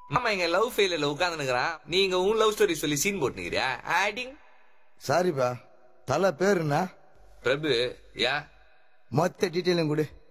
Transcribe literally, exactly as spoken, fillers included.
மாமா எங்க லவ் ஃபெயிலியர்ல உட்காந்துனுக்குறான், நீங்க உன் லவ் ஸ்டோரி சொல்லி சீன் போட்டுனுக்கிறியா? ஆடிங். சாரிப்பா, தலை பேரு என்ன? பிரபு. யா மொத்த டீட்டெயிலும் கொடு.